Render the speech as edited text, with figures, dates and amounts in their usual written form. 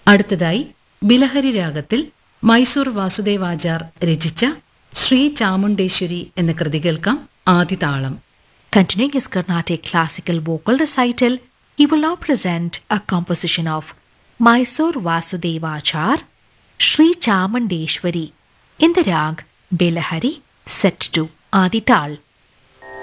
അടുത്തതായി ബിലഹരി രാഗത്തിൽ മൈസൂർ വാസുദേവാചാർ രചിച്ച ശ്രീ ചാമുണ്ടേശ്വരി എന്ന കൃതി കേൾക്കാം. ആദിതാളം. Continuing his Carnatic classical vocal recital, he will now present a composition of Mysore Vasudevachar, Sri Chamundeshwari, in the rag Belahari, set to Adital.